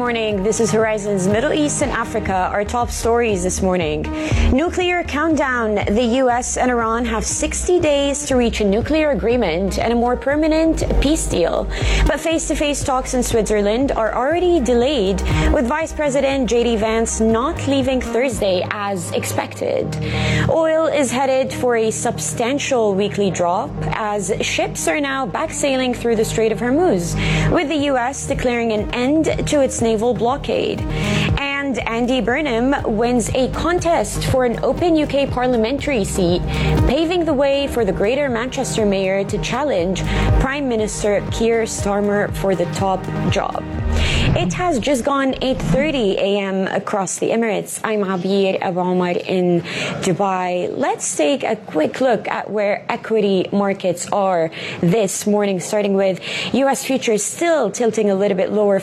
morning. This is Horizon's Middle East and Africa. Our top stories this morning. Nuclear countdown. The U.S. and Iran have 60 days to reach a nuclear agreement and a more permanent peace deal. But face-to-face talks in Switzerland are already delayed, with Vice President J.D. Vance not leaving Thursday as expected. Oil is headed for a substantial weekly drop as ships are now back sailing through the Strait of Hormuz, with the U.S. declaring an end to its naval blockade. And Andy Burnham wins a contest for an open UK parliamentary seat, paving the way for the Greater Manchester mayor to challenge Prime Minister Keir Starmer for the top job. It has just gone 8:30 a.m. across the Emirates. I'm Abir Abu Omar in Dubai. Let's take a quick look at where equity markets are this morning, starting with U.S. futures still tilting a little bit lower,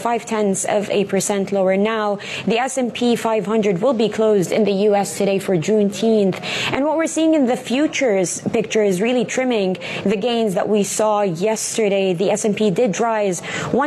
0.5% lower now. The S&P 500 will be closed in the U.S. today for Juneteenth. And what we're seeing in the futures picture is really trimming the gains that we saw yesterday. The S&P did rise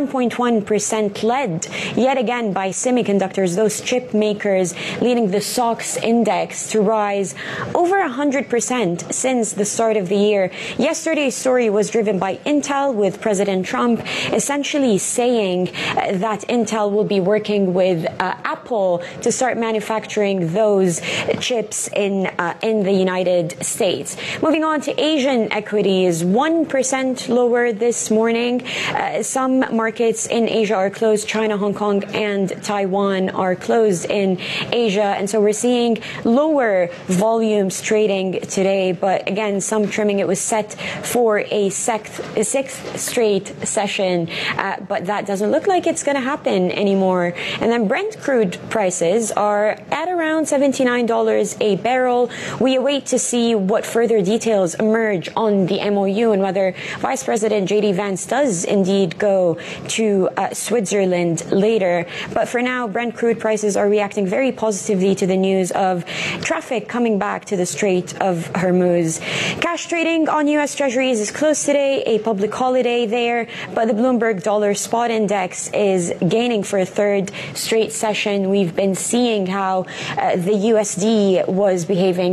1.1%, led yet again by semiconductors, those chip makers, leading the SOX index to rise over 100% since the start of the year. Yesterday's story was driven by Intel, with President Trump essentially saying that Intel will be working with Apple to start manufacturing those chips in the United States. Moving on to Asian equities, 1% lower this morning. Some markets in Asia are closed. China, Hong Kong, and Taiwan are closed in Asia. And so we're seeing lower volumes trading today. But again, some trimming. It was set for a sixth straight session, but that doesn't look like it's going to happen anymore. And then Brent crude prices are at around $79 a barrel. We await to see what further details emerge on the MOU and whether Vice President J.D. Vance does indeed go to Switzerland later. But for now, Brent crude prices are reacting very positively to the news of traffic coming back to the Strait of Hormuz. Cash trading on U.S. Treasuries is closed today, a public holiday there, but the Bloomberg Dollar Spot Index is gaining for a third straight session. We've been seeing how the USD was behaving